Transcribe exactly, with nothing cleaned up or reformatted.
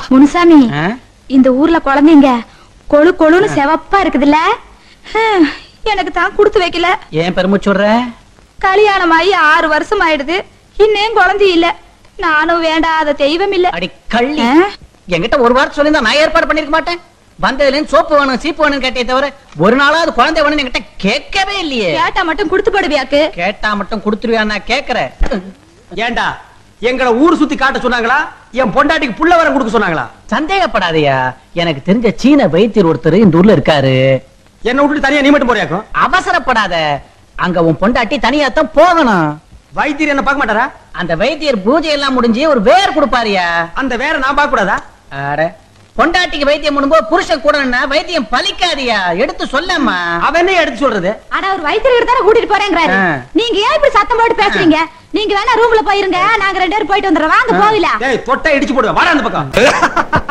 முனுசாமி, இந்த ஊர்ல குழந்தைங்க கொழு கொழுன்னு செவப்பா இருக்குதுல்ல, எனக்கு தான் கொடுத்து வைக்கல. ஏன் பெருமுச்சுடுற? கல்யாணம் ஆகி ஆறு வருஷம் ஆயிடுது, இன்னும் குழந்தை இல்ல. நானும் வேண்டாத தெய்வம் இல்ல. அடி கள்ளி, என்கிட்ட ஒரு வாரம் சொல்லியிருந்தா நான் ஏற்பாடு பண்ணிருக்க மாட்டேன். வந்ததுல சோப்பு வேணும் சீப்பு வேணும் கேட்டே தவிர ஒரு நாளாவது குழந்தை வேணும் என்கிட்ட கேட்கவே இல்லையே. கேட்டா மட்டும் கொடுத்து போடுவியாக்கு? கேட்டா மட்டும் கொடுத்துருவியா? நான் கேக்குறேன். ஏண்டா எங்களை ஊர் சுத்தி காட்ட சொன்னாங்களா, என் பொண்டாட்டிக்கு புள்ள வரம் கொடுக்க சொன்னாங்களா? சந்தேகப்படாதயா, எனக்கு தெரிஞ்ச சீன வைத்தியர் ஒருத்தர் இந்த ஊர்ல இருக்காரு. என்ன விட்டு தனியா நீ மட்டும் போறியாக்கும்? அவசரப்படாத, அங்க உன் பொண்டாட்டி தனியாத்தான் போகணும். வைத்தியர் என்ன பார்க்க மாட்டாரா? அந்த வைத்தியர் பூஜை எல்லாம் முடிஞ்சு ஒரு வேர் கொடுப்பாரியா. அந்த வேற நான் பார்க்க கூடாதா? அட, பொண்டாட்டிக்கு வைத்தியம் பண்ணும்போது புருஷன் கூட வைத்தியம் பலிக்காதியா, எடுத்து சொல்லம்மா. அவனே எடுத்து சொல்றது. ஆனா ஒரு வைத்தியர் தானே கூட்டிட்டு போறேங்கிறாரு. நீங்க ஏன் இப்படி சத்தம் போட்டு பேசுறீங்க? நீங்க வேணா ரூம்ல போயிருங்க, நாங்க ரெண்டு பேரும் போயிட்டு வந்துடுறோம். வாங்க போகலாம். தொட்டை இடிச்சு போடுவேன், வாடா அந்த பக்கம்.